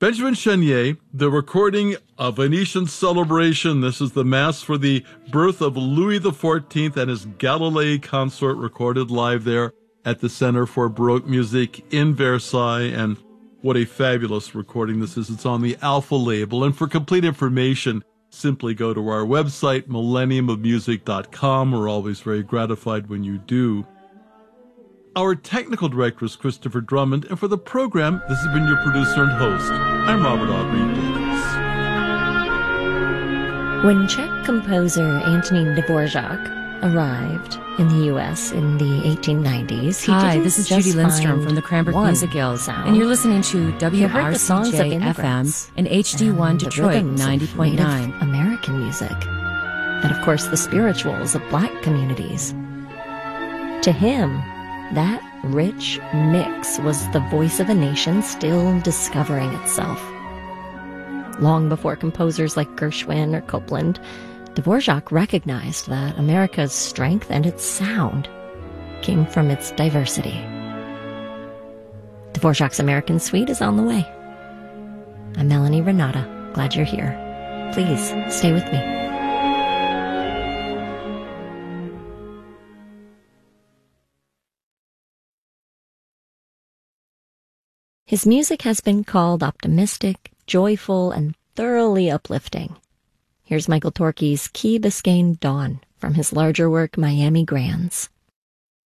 Benjamin Chenier, the recording of Venetian Celebration. This is the Mass for the birth of Louis XIV and his Galilei consort, recorded live there at the Center for Baroque Music in Versailles. And what a fabulous recording this is. It's on the Alpha label. And for complete information, simply go to our website, millenniumofmusic.com. We're always very gratified when you do. Our technical director is Christopher Drummond, and for the program, this has been your producer and host. I'm Robert Aubrey Davis. When Czech composer Antonín Dvořák arrived in the U.S. in the 1890s, Hi, this is Judy Lindstrom from the Cranbrook Music Guild, and you're listening to WRCJ-FM and HD1 Detroit 90.9. American music, and of course the spirituals of black communities. To him, that rich mix was the voice of a nation still discovering itself. Long before composers like Gershwin or Copland, Dvořák recognized that America's strength and its sound came from its diversity. Dvořák's American Suite is on the way. I'm Melanie Renata. Glad you're here. Please stay with me. His music has been called optimistic, joyful, and thoroughly uplifting. Here's Michael Torke's Key Biscayne Dawn from his larger work, Miami Grands.